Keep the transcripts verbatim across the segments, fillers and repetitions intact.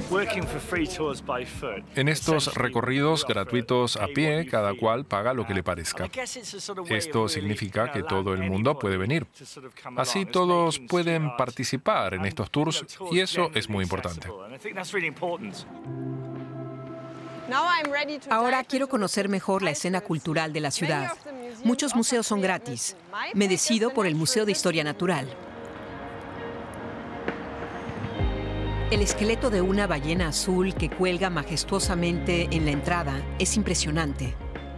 En estos recorridos gratuitos a pie, cada cual paga lo que le parezca. Esto significa que todo el mundo puede venir. Así todos pueden participar en estos tours y eso es muy importante. Ahora quiero conocer mejor la escena cultural de la ciudad. Muchos museos son gratis. Me decido por el Museo de Historia Natural. El esqueleto de una ballena azul que cuelga majestuosamente en la entrada es impresionante.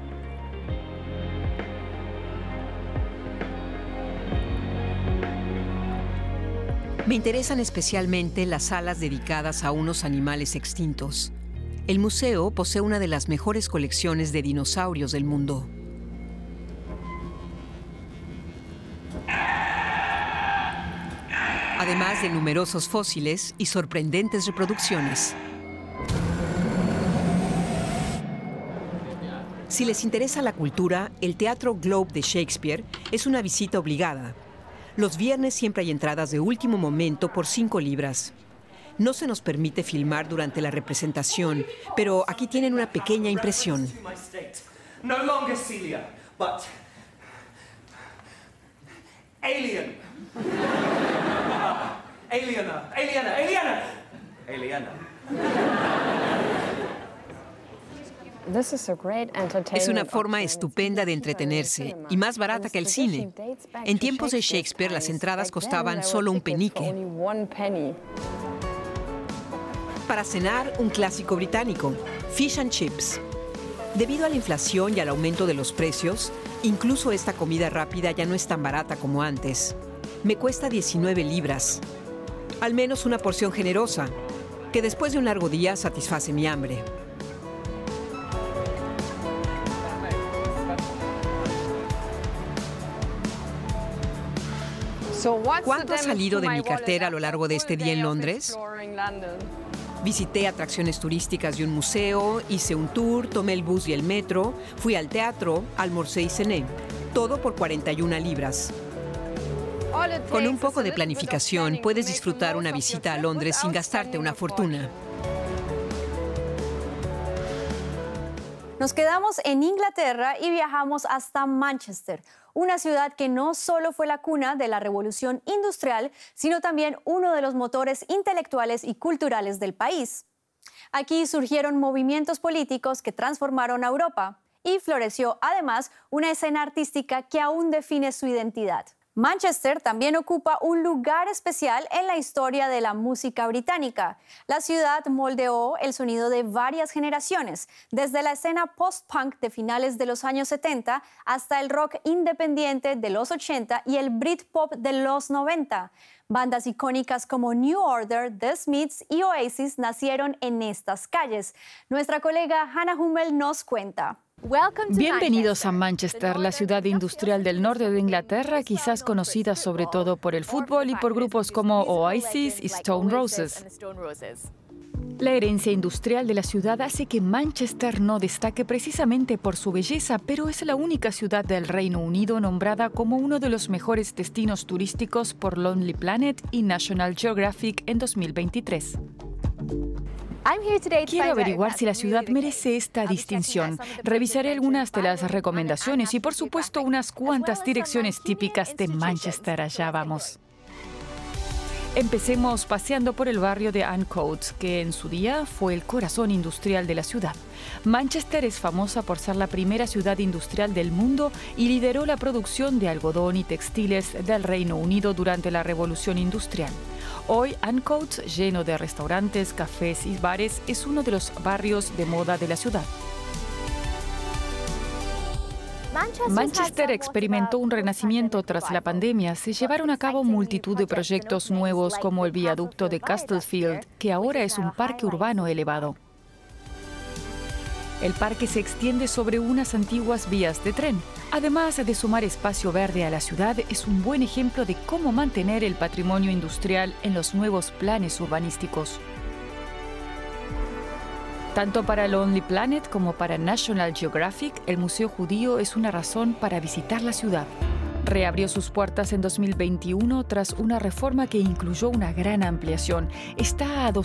Me interesan especialmente las salas dedicadas a unos animales extintos. El museo posee una de las mejores colecciones de dinosaurios del mundo. Además de numerosos fósiles y sorprendentes reproducciones. Si les interesa la cultura, el Teatro Globe de Shakespeare es una visita obligada. Los viernes siempre hay entradas de último momento por cinco libras. No se nos permite filmar durante la representación, pero aquí tienen una pequeña impresión. No longer Celia, but Alien. Aliena, Aliena, Aliena. Aliena. Es una forma estupenda de entretenerse y más barata que el cine. En tiempos de Shakespeare, las entradas costaban solo un penique. Para cenar, un clásico británico, fish and chips. Debido a la inflación y al aumento de los precios, incluso esta comida rápida ya no es tan barata como antes. Me cuesta diecinueve libras. Al menos una porción generosa, que después de un largo día satisface mi hambre. ¿Cuánto ha salido de mi cartera a lo largo de este día en Londres? Visité atracciones turísticas y un museo, hice un tour, tomé el bus y el metro, fui al teatro, almorcé y cené. Todo por cuarenta y una libras. Con un poco de planificación puedes disfrutar una visita a Londres sin gastarte una fortuna. Nos quedamos en Inglaterra y viajamos hasta Manchester, una ciudad que no solo fue la cuna de la revolución industrial, sino también uno de los motores intelectuales y culturales del país. Aquí surgieron movimientos políticos que transformaron a Europa y floreció además una escena artística que aún define su identidad. Manchester también ocupa un lugar especial en la historia de la música británica. La ciudad moldeó el sonido de varias generaciones, desde la escena post-punk de finales de los años setenta hasta el rock independiente de los ochenta y el Britpop de los noventa. Bandas icónicas como New Order, The Smiths y Oasis nacieron en estas calles. Nuestra colega Hannah Hummel nos cuenta. Bienvenidos a Manchester, la ciudad industrial del norte de Inglaterra, quizás conocida sobre todo por el fútbol y por grupos como Oasis y Stone Roses. La herencia industrial de la ciudad hace que Manchester no destaque precisamente por su belleza, pero es la única ciudad del Reino Unido nombrada como uno de los mejores destinos turísticos por Lonely Planet y National Geographic en dos mil veintitrés. Quiero averiguar si la ciudad merece esta distinción. Revisaré algunas de las recomendaciones y, por supuesto, unas cuantas direcciones típicas de Manchester. Allá vamos. Empecemos paseando por el barrio de Ancoats, que en su día fue el corazón industrial de la ciudad. Manchester es famosa por ser la primera ciudad industrial del mundo y lideró la producción de algodón y textiles del Reino Unido durante la Revolución Industrial. Hoy, Ancoats, lleno de restaurantes, cafés y bares, es uno de los barrios de moda de la ciudad. Manchester experimentó un renacimiento tras la pandemia. Se llevaron a cabo multitud de proyectos nuevos como el viaducto de Castlefield, que ahora es un parque urbano elevado. El parque se extiende sobre unas antiguas vías de tren. Además de sumar espacio verde a la ciudad, es un buen ejemplo de cómo mantener el patrimonio industrial en los nuevos planes urbanísticos. Tanto para Lonely Planet como para National Geographic, el Museo Judío es una razón para visitar la ciudad. Reabrió sus puertas en dos mil veintiuno tras una reforma que incluyó una gran ampliación. Está a